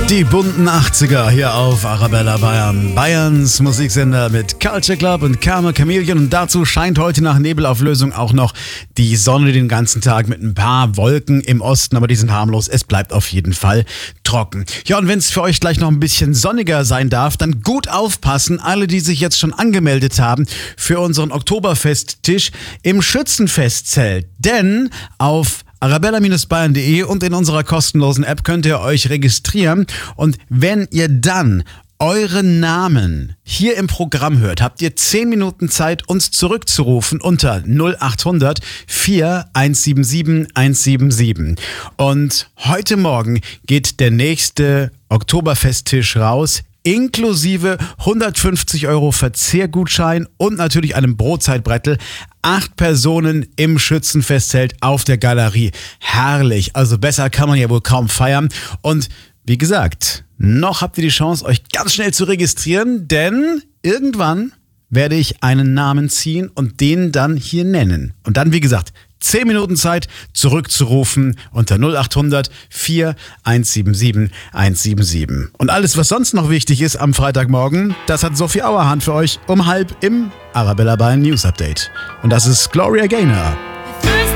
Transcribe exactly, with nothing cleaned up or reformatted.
Die bunten achtziger hier auf Arabella Bayern. Bayerns Musiksender mit Culture Club und Karma Chameleon. Und dazu scheint heute nach Nebelauflösung auch noch die Sonne den ganzen Tag mit ein paar Wolken im Osten. Aber die sind harmlos. Es bleibt auf jeden Fall trocken. Ja, und wenn es für euch gleich noch ein bisschen sonniger sein darf, dann gut aufpassen. Alle, die sich jetzt schon angemeldet haben für unseren Oktoberfesttisch im Schützenfestzelt. Denn auf arabella Bindestrich bayern punkt de und in unserer kostenlosen App könnt ihr euch registrieren. Und wenn ihr dann euren Namen hier im Programm hört, habt ihr zehn Minuten Zeit, uns zurückzurufen unter null acht hundert vier eins sieben sieben eins sieben sieben. Und heute Morgen geht der nächste Oktoberfesttisch raus, inklusive hundertfünfzig Euro Verzehrgutschein und natürlich einem Brotzeitbrettel. Acht Personen im Schützenfestzelt auf der Galerie. Herrlich. Also besser kann man ja wohl kaum feiern. Und wie gesagt, noch habt ihr die Chance, euch ganz schnell zu registrieren, denn irgendwann werde ich einen Namen ziehen und den dann hier nennen. Und dann, wie gesagt, zehn Minuten Zeit, zurückzurufen unter null acht hundert vier eins sieben sieben eins sieben sieben. Und alles, was sonst noch wichtig ist am Freitagmorgen, das hat Sophie Auerhahn für euch um halb im Arabella Bayern News Update. Und das ist Gloria Gaynor.